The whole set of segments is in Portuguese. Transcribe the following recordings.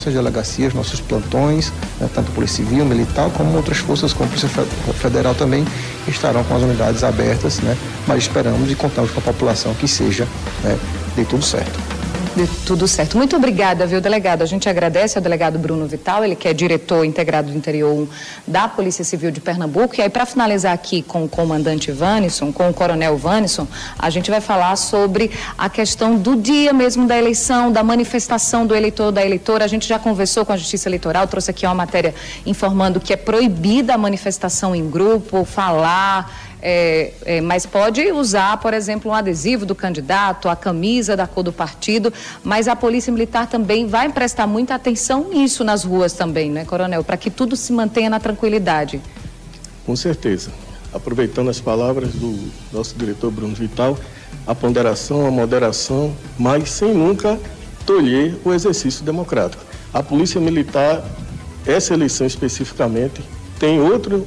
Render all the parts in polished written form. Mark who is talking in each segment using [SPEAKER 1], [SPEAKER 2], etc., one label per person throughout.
[SPEAKER 1] Nossas delegacias, nossos plantões, tanto Polícia Civil, Militar, como outras forças, como a Polícia Federal também estarão com as unidades abertas, mas esperamos e contamos com a população que seja, dê tudo certo.
[SPEAKER 2] De tudo certo. Muito obrigada, viu, delegado? A gente agradece ao delegado Bruno Vital, ele que é diretor integrado do Interior 1 da Polícia Civil de Pernambuco. E aí, para finalizar aqui com o comandante Vanisson, com o coronel Vanisson, a gente vai falar sobre a questão do dia mesmo da eleição, da manifestação do eleitor ou da eleitora. A gente já conversou com a Justiça Eleitoral, trouxe aqui uma matéria informando que é proibida a manifestação em grupo, falar... mas pode usar, por exemplo, um adesivo do candidato, a camisa da cor do partido, mas a Polícia Militar também vai prestar muita atenção nisso nas ruas também, né, coronel? Para que tudo se mantenha na tranquilidade.
[SPEAKER 3] Com certeza. Aproveitando as palavras do nosso diretor Bruno Vital, a ponderação, a moderação, mas sem nunca tolher o exercício democrático. A Polícia Militar, essa eleição especificamente, tem outro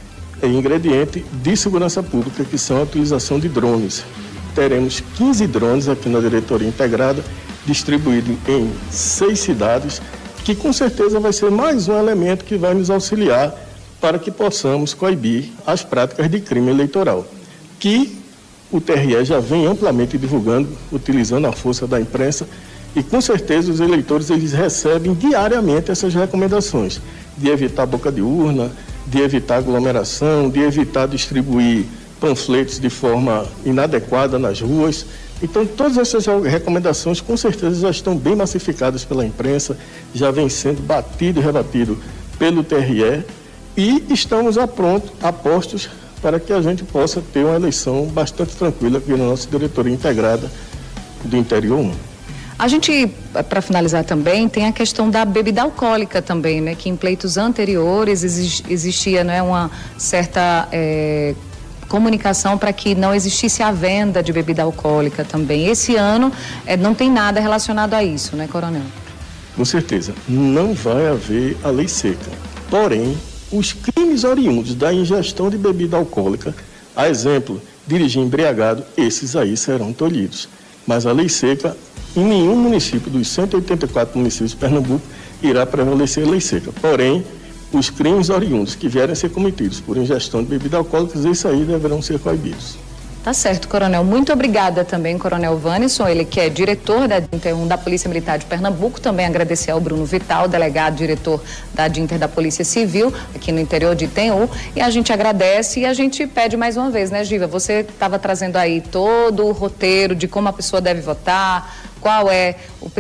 [SPEAKER 3] ingrediente de segurança pública, que são a utilização de drones. Teremos 15 drones aqui na diretoria integrada, distribuídos em 6 cidades, que com certeza vai ser mais um elemento que vai nos auxiliar para que possamos coibir as práticas de crime eleitoral, que o TRE já vem amplamente divulgando, utilizando a força da imprensa, e com certeza os eleitores eles recebem diariamente essas recomendações de evitar boca de urna, de evitar aglomeração, de evitar distribuir panfletos de forma inadequada nas ruas. Então, todas essas recomendações, com certeza, já estão bem massificadas pela imprensa, já vem sendo batido e rebatido pelo TRE e estamos apostos para que a gente possa ter uma eleição bastante tranquila aqui na nossa diretoria integrada do Interior 1.
[SPEAKER 2] A gente, para finalizar também, tem a questão da bebida alcoólica também, né? Que em pleitos anteriores existia, né, uma certa comunicação para que não existisse a venda de bebida alcoólica também. Esse ano não tem nada relacionado a isso, né, coronel?
[SPEAKER 3] Com certeza, não vai haver a lei seca. Porém, os crimes oriundos da ingestão de bebida alcoólica, a exemplo, dirigir embriagado, esses aí serão tolhidos. Mas a lei seca, em nenhum município dos 184 municípios de Pernambuco irá prevalecer a lei seca. Porém, os crimes oriundos que vierem a ser cometidos por ingestão de bebidas alcoólicas, esses aí deverão ser coibidos.
[SPEAKER 2] Tá certo, coronel. Muito obrigada também, coronel Vanisson, ele que é diretor da Dinter 1 da Polícia Militar de Pernambuco. Também agradecer ao Bruno Vital, delegado, diretor da Dinter da Polícia Civil, aqui no interior de Itenhu. E a gente agradece e a gente pede mais uma vez, né, Giva? Você estava trazendo aí todo o roteiro de como a pessoa deve votar, qual é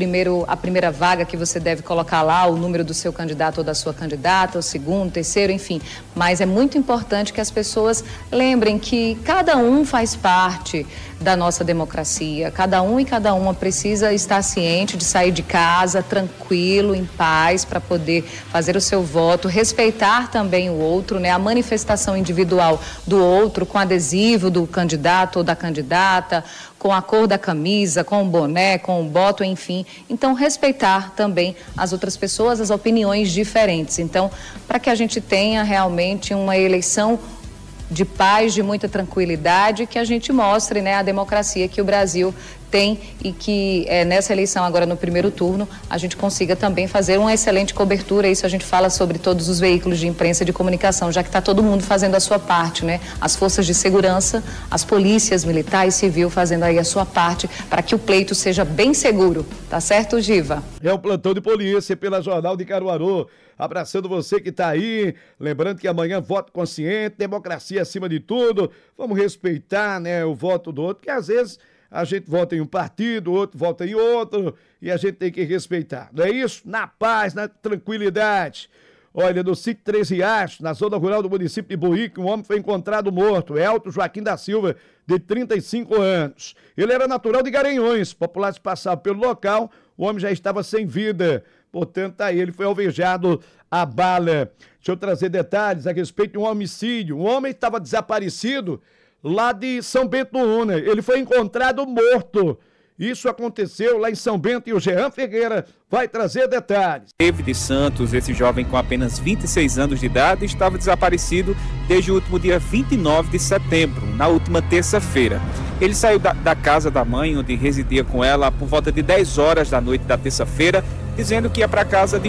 [SPEAKER 2] a primeira vaga que você deve colocar lá, o número do seu candidato ou da sua candidata, o segundo, terceiro, enfim. Mas é muito importante que as pessoas lembrem que cada um faz parte da nossa democracia. Cada um e cada uma precisa estar ciente de sair de casa tranquilo, em paz, para poder fazer o seu voto, respeitar também o outro, né? A manifestação individual do outro, com adesivo do candidato ou da candidata, com a cor da camisa, com o boné, com o boto, enfim. Então, respeitar também as outras pessoas, as opiniões diferentes. Então, para que a gente tenha realmente uma eleição de paz, de muita tranquilidade, que a gente mostre, né, a democracia que o Brasil tem e que nessa eleição agora no primeiro turno a gente consiga também fazer uma excelente cobertura. Isso a gente fala sobre todos os veículos de imprensa e de comunicação, já que está todo mundo fazendo a sua parte, né? As forças de segurança, as polícias militar e civil fazendo aí a sua parte para que o pleito seja bem seguro. Tá certo, Giva?
[SPEAKER 4] É o plantão de polícia pela Jornal de Caruaru. Abraçando você que está aí, lembrando que amanhã voto consciente, democracia acima de tudo. Vamos respeitar, né, o voto do outro, que às vezes a gente vota em um partido, outro vota em outro, e a gente tem que respeitar. Não é isso? Na paz, na tranquilidade. Olha, no sítio Três Riachos, na zona rural do município de Buíque, um homem foi encontrado morto, Elton Joaquim da Silva, de 35 anos. Ele era natural de Garanhões, populares passavam pelo local, o homem já estava sem vida. Portanto, tá aí, ele foi alvejado a bala. Deixa eu trazer detalhes a respeito de um homicídio. Um homem estava desaparecido lá de São Bento do Una. Ele foi encontrado morto Isso aconteceu lá em São Bento e o Jean Ferreira vai trazer detalhes.
[SPEAKER 5] David Santos, esse jovem com apenas 26 anos de idade, estava desaparecido desde o último dia 29 de setembro, na última terça-feira. Ele saiu da casa da mãe, onde residia com ela, por volta de 10 horas da noite da terça-feira, dizendo que ia para casa de